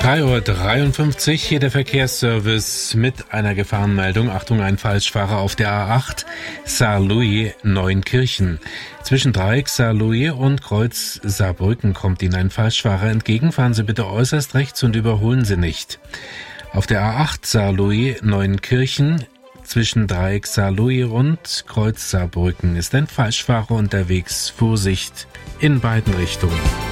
3:53 Uhr, hier der Verkehrsservice mit einer Gefahrenmeldung. Achtung, ein Falschfahrer auf der A8 Saarlouis Neunkirchen. Zwischen Dreieck Saarlouis und Kreuz Saarbrücken kommt Ihnen ein Falschfahrer entgegen. Fahren Sie bitte äußerst rechts und überholen Sie nicht. Auf der A8 Saarlouis Neunkirchen zwischen Dreieck Saarlouis und Kreuz Saarbrücken ist ein Falschfahrer unterwegs. Vorsicht in beiden Richtungen.